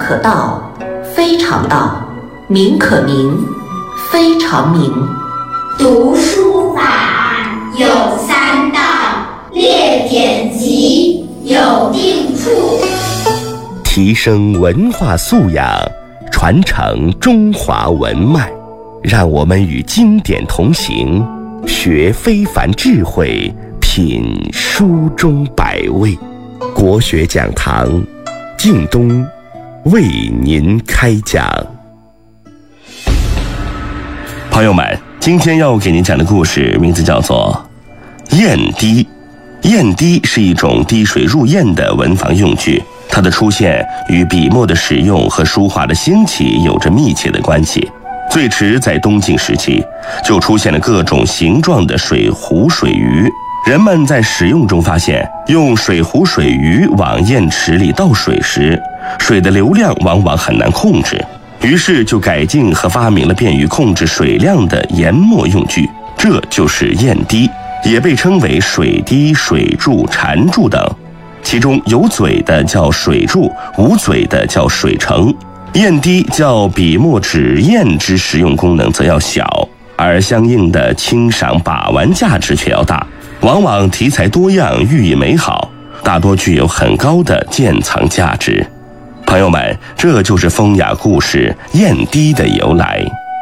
可道，非常道；名可名，非常名。 读书法有三到，列典籍有定处。 提升文化素养，传承中华文脉，让我们与经典同行，学非凡智慧，品书中百味。国学讲堂，靳东为您开讲。朋友们，今天要给您讲的故事名字叫做砚滴。砚滴是一种滴水入砚的文房用具，它的出现与笔墨的使用和书画的兴起有着密切的关系。最迟在东晋时期，就出现了各种形状的水壶、水盂。人们在使用中发现，用水壶、水盂往砚池里倒水时，水的流量往往很难控制，于是就改进和发明了便于控制水量的研墨用具，这就是砚滴，也被称为水滴、水柱、缠柱等。其中有嘴的叫水柱，无嘴的叫水成。砚滴较笔墨纸砚之实用功能则要小，而相应的清赏把玩价值却要大，往往题材多样，寓意美好，大多具有很高的鉴藏价值。朋友们，这就是风雅故事砚滴的由来。